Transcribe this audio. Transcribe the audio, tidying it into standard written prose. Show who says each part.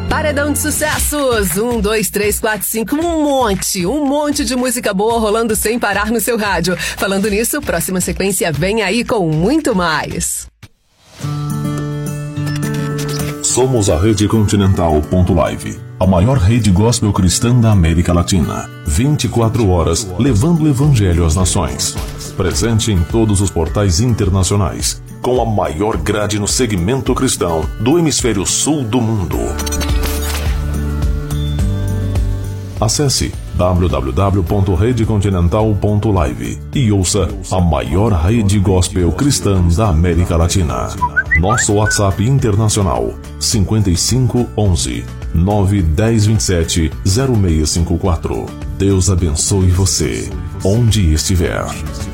Speaker 1: Paredão de sucessos, 1, 2, 3, 4, 5, um monte de música boa rolando sem parar no seu rádio. Falando nisso, próxima sequência vem aí com muito mais.
Speaker 2: Somos a Rede Continental.live, a maior rede gospel cristã da América Latina. 24 horas levando o evangelho às nações. Presente em todos os portais internacionais, com a maior grade no segmento cristão do hemisfério sul do mundo. Acesse www.redecontinental.live e ouça a maior rede gospel cristã da América Latina. Nosso WhatsApp internacional 5511 91027 0654. Deus abençoe você, onde estiver.